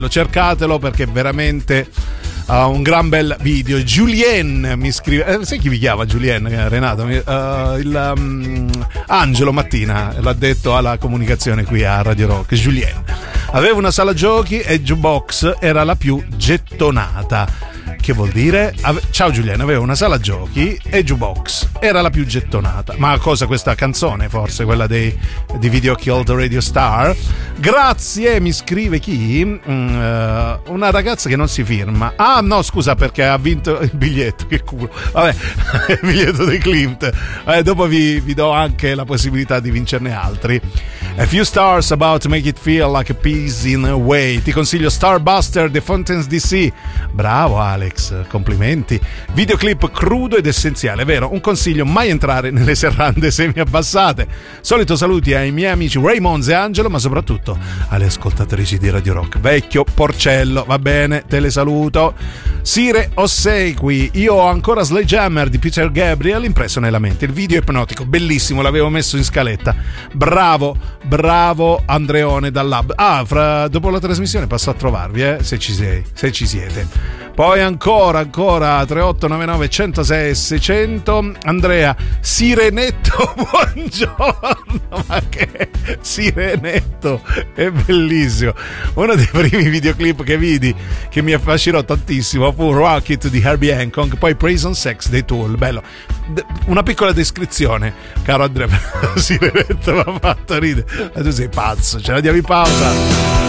cercatelo perché veramente un gran bel video. Julien mi scrive, sai chi mi chiama Julien? Renato, Angelo Mattina l'ha detto alla comunicazione qui a Radio Rock. Julien aveva una sala giochi e jukebox era la più gettonata. Che vuol dire? Ciao Giuliano, aveva una sala giochi e jukebox era la più gettonata. Ma cosa, questa canzone forse, quella di Video Killed Radio Star? Grazie, mi scrive chi? Una ragazza che non si firma. Ah no, scusa, perché ha vinto il biglietto, che culo. Vabbè, il biglietto di Klimt. Dopo vi do anche la possibilità di vincerne altri. A few stars about to make it feel like a piece in a way. Ti consiglio Starbuster The Fountains DC. Bravo Alex, complimenti. Videoclip crudo ed essenziale, vero? Un consiglio: mai entrare nelle serrande semi abbassate. Solito saluti ai miei amici Raymond e Angelo, ma soprattutto alle ascoltatrici di Radio Rock. Vecchio porcello, va bene, te le saluto. Sire Ossequi, io ho ancora Sledgehammer di Peter Gabriel impresso nella mente. Il video è ipnotico, bellissimo, l'avevo messo in scaletta. Bravo Andreone dal Lab. Dopo la trasmissione passo a trovarvi, se ci siete. Poi ancora 3899 106 600. Andrea Sirenetto, buongiorno. Ma che Sirenetto, è bellissimo. Uno dei primi videoclip che vidi, che mi affascinò tantissimo, fu Rocket di Herbie Hancock, poi Prison Sex dei Tool. Bello. Una piccola descrizione, caro Andrea. Sirenetto mi ha fatto ridere. Ma tu sei pazzo, ce la diamo in pausa.